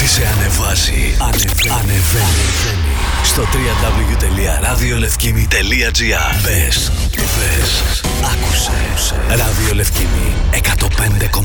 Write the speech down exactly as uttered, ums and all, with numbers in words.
Ό,τι σε ανεβάζει, ανεβαίνει. ανεβαίνει. Στο double-u double-u double-u τελεία ραδιολευκήμι τελεία τζι άρ. Μπες, μπες, άκουσε. Ραδιολευκήμι εκατόν πέντε κόμμα